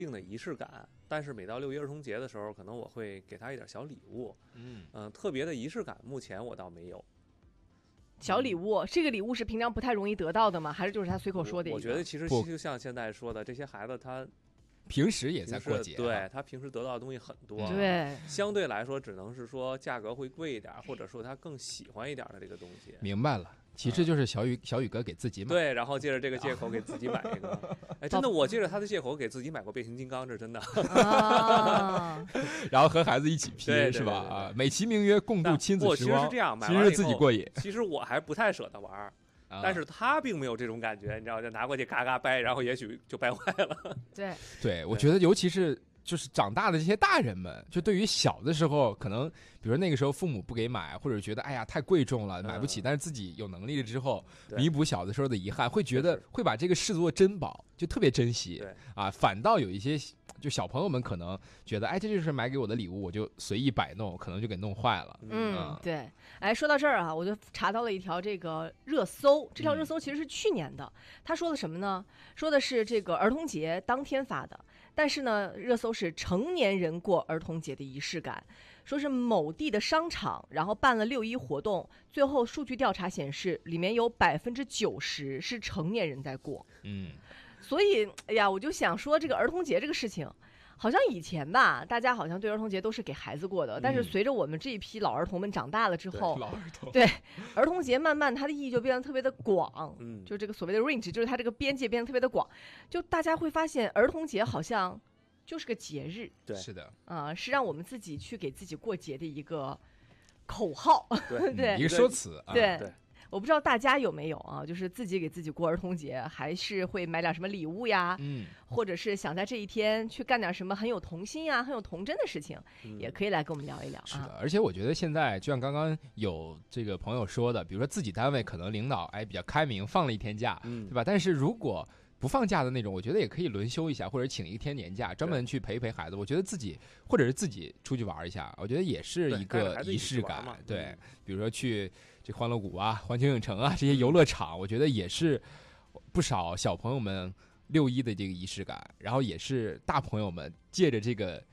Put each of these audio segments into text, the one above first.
定的仪式感，但是每到6一儿童节的时候，可能我会给他一点小礼物。特别的仪式感，目前我倒没有。 小礼物，这个礼物是平常不太容易得到的吗？还是就是他随口说的一个？ 我觉得其实就像现在说的，这些孩子他平时也在过节， 对，他平时得到的东西很多， 对， 相对来说只能是说价格会贵一点，或者说他更喜欢一点的这个东西。 明白了。其实就是小雨哥给自己买， 对，然后借着这个借口给自己买一个。哎，真的，我借着他的借口给自己买过变形金刚，这是真的。 然后和孩子一起拼， 对是吧？啊，美其名曰共度亲子时光， 其实是这样， 其实是自己过瘾。 其实我还不太舍得玩。但是他并没有这种感觉，你知道，就拿过去嘎嘎掰，然后也许就掰坏了。 对，我觉得尤其是就是长大的这些大人们，就对于小的时候，可能比如那个时候父母不给买，或者觉得哎呀太贵重了买不起，但是自己有能力了之后，弥补小的时候的遗憾，会觉得会把这个视作珍宝，就特别珍惜。啊，反倒有一些就小朋友们可能觉得，哎，这就是买给我的礼物，我就随意摆弄，可能就给弄坏了。 对。哎，说到这儿啊，我就查到了一条这个热搜，这条热搜其实是去年的。他说的什么呢？说的是这个儿童节当天发的，但是呢，热搜是成年人过儿童节的仪式感，说是某地的商场，然后办了6一活动，最后数据调查显示，里面有90%是成年人在过。所以，哎呀，我就想说，这个儿童节这个事情，好像以前吧，大家好像对儿童节都是给孩子过的，但是随着我们这一批老儿童们长大了之后，对儿童节慢慢它的意义就变得特别的广，就这个所谓的 range， 就是它这个边界变得特别的广，就大家会发现儿童节好像就是个节日， 对， 是的， 是让我们自己去给自己过节的一个口号，对， 一个说辞， 对。我不知道大家有没有啊，就是自己给自己过儿童节，还是会买点什么礼物呀，或者是想在这一天去干点什么很有童心呀、很有童真的事情，也可以来跟我们聊一聊。 是的，而且我觉得现在就像刚刚有这个朋友说的，比如说自己单位可能领导比较开明，放了1天假，对吧？但是如果不放假的那种，我觉得也可以轮休一下，或者请1天年假，专门去陪一陪孩子。我觉得自己或者是自己出去玩一下，我觉得也是一个仪式感。对，比如说去这欢乐谷啊、环球影城啊这些游乐场，我觉得也是不少小朋友们6一的这个仪式感，然后也是大朋友们借着这个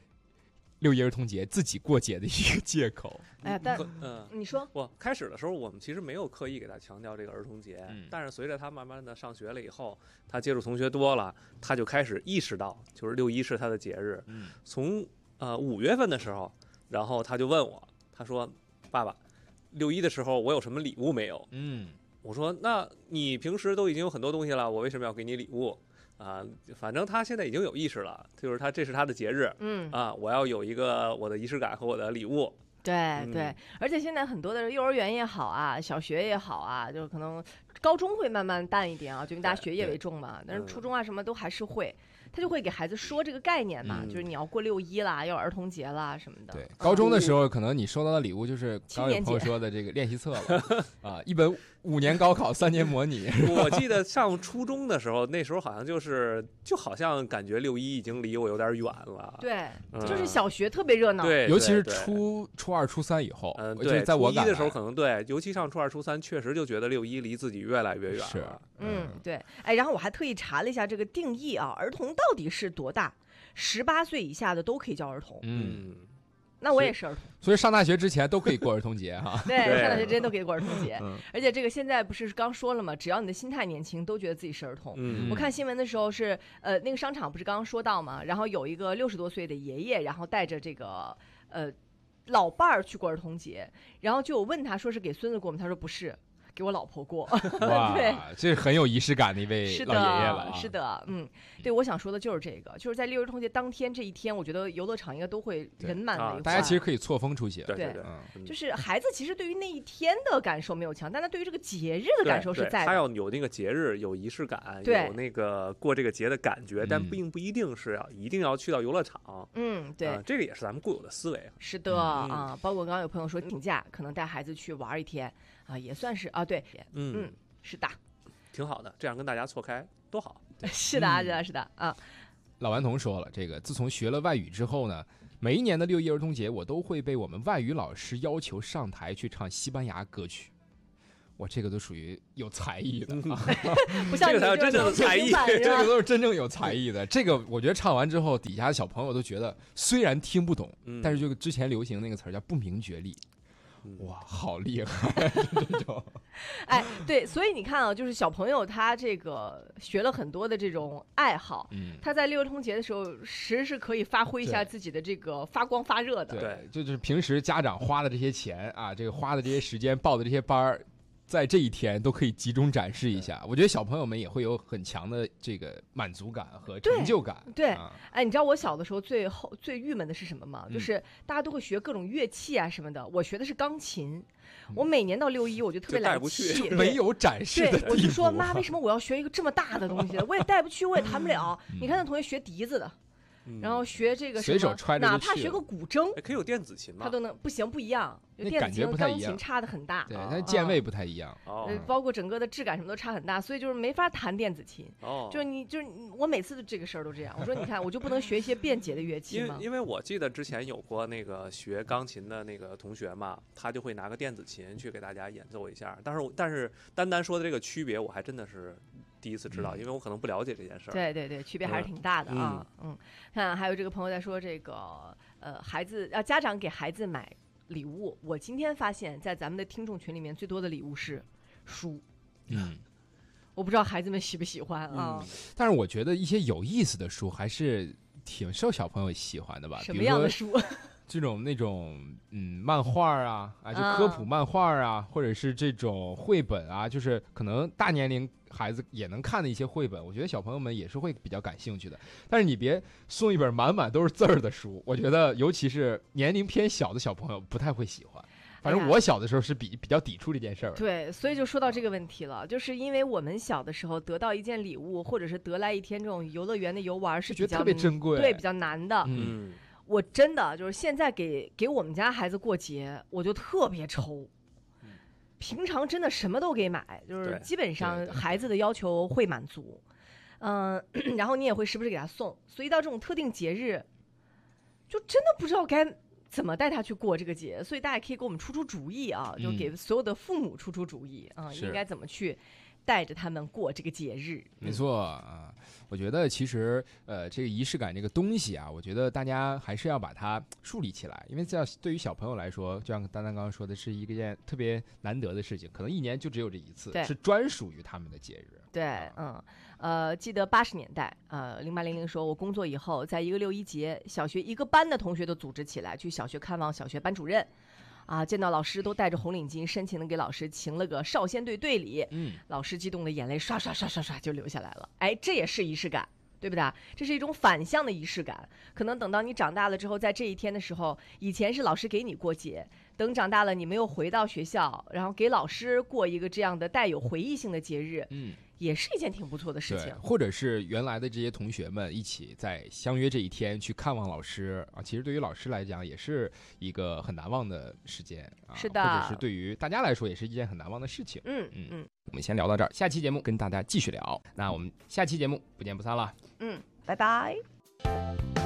6一儿童节自己过节的一个借口。 哎，但你说， 我开始的时候我们其实没有刻意给他强调这个儿童节，但是随着他慢慢的上学了以后，他接触同学多了，他就开始意识到，就是6一是他的节日。从5月份的时候，然后他就问我，他说：“爸爸，6一的时候我有什么礼物没有？”我说：“那你平时都已经有很多东西了，我为什么要给你礼物？”反正他现在已经有意识了，就是这是他的节日，我要有一个我的仪式感和我的礼物。 对，而且现在很多的幼儿园也好啊，小学也好啊，就可能高中会慢慢淡一点啊，就因为大家学业为重嘛，但是初中啊什么都还是会，他就会给孩子说这个概念嘛，就是你要过6一啦，要儿童节啦什么的。 对，高中的时候可能你收到的礼物就是刚有朋友说的这个练习册了一本5年高考3年模拟。 我记得上初中的时候，那时候好像就好像感觉6一已经离我有点远了。 对，就是小学特别热闹， 对， 尤其是初2、初3以后， 对， 在我初1的时候可能对，尤其上初2、初3，确实就觉得6一离自己越来越远了。 对，哎，然后我还特意查了一下这个定义啊，儿童到底是多大？18岁以下的都可以叫儿童。那我也是儿童， 所以上大学之前都可以过儿童节哈。 对，上大学之前都可以过儿童节，而且这个现在不是刚说了吗？只要你的心态年轻，都觉得自己是儿童。我看新闻的时候是那个商场不是刚刚说到吗？然后有一个60多岁的爷爷，然后带着这个老伴儿去过儿童节，然后就有问他说是给孙子过吗？他说不是。给我老婆过。 哇， 对， 这很有仪式感的一位老爷爷了。 是的，对，我想说的就是这个，就是在6一儿童节当天这一天，我觉得游乐场应该都会人满为患， 大家其实可以错峰出行。 对， 就是孩子其实对于那一天的感受没有强，但他对于这个节日的感受是在的。 他要有那个节日有仪式感，有那个过这个节的感觉，但并不一定是一定要去到游乐场。 对， 这个也是咱们固有的思维。 是的包括刚刚有朋友说请假，可能带孩子去玩一天也算是对，是的， 挺好的，这样跟大家错开多好。 是的，是的老顽童说了，这个自从学了外语之后呢，每一年的6一儿童节，我都会被我们外语老师要求上台去唱西班牙歌曲。 我这个都属于有才艺的， 不像你这个才有真正的才艺， 这个都是真正有才艺的。这个我觉得唱完之后，底下的小朋友都觉得虽然听不懂，但是就之前流行那个词儿叫不明觉厉。哇，好厉害！这种， 哎，对，所以你看啊，就是小朋友他这个学了很多的这种爱好，他在六一儿童节的时候，是可以发挥一下自己的这个发光发热的。 对，就是平时家长花的这些钱啊，这个花的这些时间，报的这些班儿。在这一天都可以集中展示一下，我觉得小朋友们也会有很强的这个满足感和成就感。 对，哎，你知道我小的时候最郁闷的是什么吗？就是大家都会学各种乐器啊什么的，我学的是钢琴。我每年到6·1我就特别来气， 没有展示的地步。 我就说妈，为什么我要学一个这么大的东西？我也带不去，我也弹不了。你看那同学学笛子的。然后学这个随手揣着， 哪怕学个古筝， 可以有电子琴吗？ 他都能不行，不一样。电子琴和钢琴差的很大， 对，它键位不太一样， 包括整个的质感什么都差很大，所以就是没法弹电子琴。就是我每次这个事儿都这样。我说你看，我就不能学一些便捷的乐器吗？ 因为我记得之前有过那个学钢琴的那个同学嘛，他就会拿个电子琴去给大家演奏一下。但是单说的这个区别，我还真的是第一次知道，因为我可能不了解这件事儿。 对，区别还是挺大的啊。看还有这个朋友在说这个孩子家长给孩子买礼物，我今天发现在咱们的听众群里面最多的礼物是书。我不知道孩子们喜不喜欢啊。 但是我觉得一些有意思的书还是挺受小朋友喜欢的吧。 什么样的书？ 这种那种漫画啊，就科普漫画啊，或者是这种绘本啊，就是可能大年龄孩子也能看的一些绘本，我觉得小朋友们也是会比较感兴趣的。但是你别送一本满满都是字儿的书，我觉得尤其是年龄偏小的小朋友不太会喜欢。反正我小的时候是比较抵触这件事儿。 对，所以就说到这个问题了，就是因为我们小的时候得到一件礼物，或者是得来一天这种游乐园的游玩是比较觉得特别珍贵， 对，比较难的。我真的就是现在给我们家孩子过节，我就特别抽。平常真的什么都给买，就是基本上孩子的要求会满足。然后你也会时不时给他送，所以一到这种特定节日，就真的不知道该怎么带他去过这个节。所以大家可以给我们出主意啊，就给所有的父母出主意啊，应该怎么去带着他们过这个节日。 没错啊，我觉得其实这个仪式感这个东西啊，我觉得大家还是要把它树立起来，因为对于小朋友来说，就像丹丹刚刚说的，是一件特别难得的事情，可能一年就只有这一次，是专属于他们的节日。 对，记得80年代，0800说，我工作以后，在一个6·1节，小学一个班的同学都组织起来去小学看望小学班主任。见到老师都戴着红领巾，深情的给老师请了个少先队队礼。老师激动的眼泪刷刷刷刷刷就流下来了。哎，这也是仪式感，对不对？这是一种反向的仪式感。可能等到你长大了之后，在这一天的时候，以前是老师给你过节，等长大了你没有回到学校，然后给老师过一个这样的带有回忆性的节日。也是一件挺不错的事情。 或者是原来的这些同学们一起在相约这一天去看望老师啊，其实对于老师来讲也是一个很难忘的时间啊。 是的， 或者是对于大家来说也是一件很难忘的事情。我们先聊到这儿，下期节目跟大家继续聊。那我们下期节目不见不散了。 拜拜。